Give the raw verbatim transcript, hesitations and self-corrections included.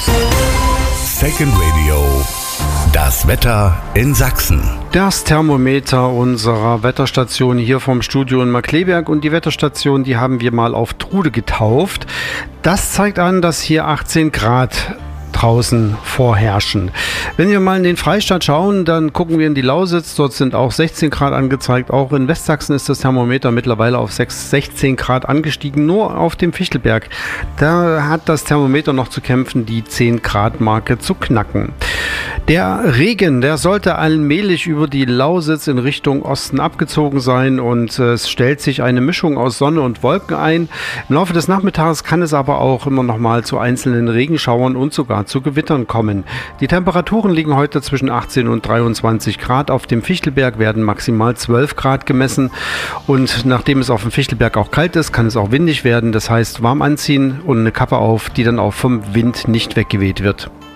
Second Radio, das Wetter in Sachsen. Das Thermometer unserer Wetterstation hier vom Studio in Markkleeberg, und die Wetterstation, die haben wir mal auf Trude getauft. Das zeigt an, dass hier achtzehn Grad draußen vorherrschen. Wenn wir mal in den Freistaat schauen, dann gucken wir in die Lausitz. Dort sind auch sechzehn Grad angezeigt. Auch in Westsachsen ist das Thermometer mittlerweile auf sechzehn Grad angestiegen. Nur auf dem Fichtelberg, da hat das Thermometer noch zu kämpfen, die zehn Grad Marke zu knacken. Der Regen, der sollte allmählich über die Lausitz in Richtung Osten abgezogen sein, und äh, es stellt sich eine Mischung aus Sonne und Wolken ein. Im Laufe des Nachmittags kann es aber auch immer noch mal zu einzelnen Regenschauern und sogar zu Gewittern kommen. Die Temperaturen liegen heute zwischen achtzehn und dreiundzwanzig Grad. Auf dem Fichtelberg werden maximal zwölf Grad gemessen, und nachdem es auf dem Fichtelberg auch kalt ist, kann es auch windig werden. Das heißt, warm anziehen und eine Kappe auf, die dann auch vom Wind nicht weggeweht wird.